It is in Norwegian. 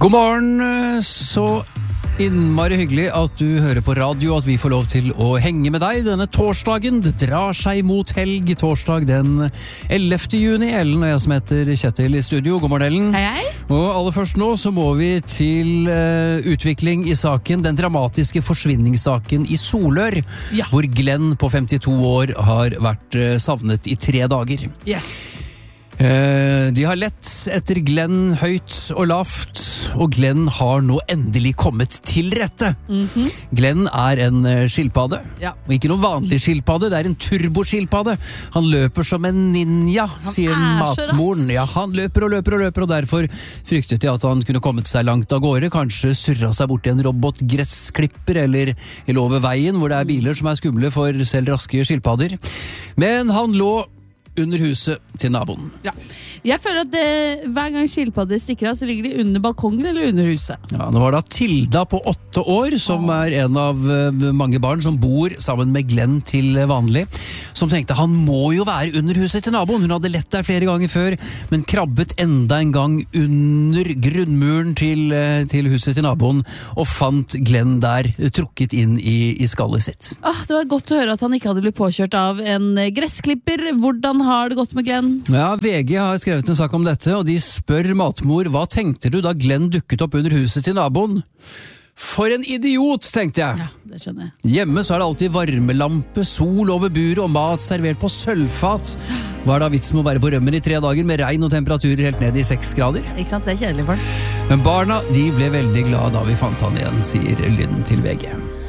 God morgen, så innmari hyggelig at du hører på radio, at vi får lov til å henge med deg denne torsdagen. Det drar seg mot helg, torsdag den 11. juni. Ellen og jeg som heter Kjetil i studio. God morgen, Ellen. Hei, hei. Og aller først nå så må vi til utvikling i saken, den dramatiske forsvinningssaken i Solør, hvor Glenn på 52 år har vært savnet i 3 dager. Yes. De har lett etter Glenn høyt og lavt, og Glenn har nå endelig kommet til rette. Glenn er en skilpadde, og ikke noen vanlig skilpadde, det er en turboskilpadde. Han løper som en ninja, sier matmoren. Ja, han løper og løper og løper, og derfor fryktet de at han kunne kommet seg langt av gårde, kanskje surra seg bort i en robotgressklipper eller over veien hvor det er biler som er skumle for selv raske skilpadder. Men han lå under huset til naboen. Ja. Jeg føler at hver gang skilpadder stikker av, så ligger de under balkongen eller under huset. Ja, nå var det Tilda på 8 år, som er en av mange barn som bor sammen med Glenn til vanlig, som tenkte han må jo være under huset til naboen. Hun hadde lett der flere ganger før, men krabbet enda en gang under grunnmuren til huset til naboen, og fant Glenn der, trukket inn i skallet sitt. Det var godt å høre at han ikke hadde blitt påkjørt av en gressklipper. Hvordan har det gått med Glenn? Ja, VG har skrevet en sak om dette, og de spør matmor, hva tenkte du da Glenn dukket opp under huset til naboen? For en idiot, tenkte jeg. Ja, det skjønner jeg. Hjemme så er det alltid varmelampe, sol over buret og mat servert på sølvfat. Hva er da vitsen med å være på rømmen i 3 dager med regn og temperaturer helt ned i 6 grader? Ikke sant, det er kjedelig for den. Men barna, de ble veldig glad da vi fant han igjen, sier Lyden til VG.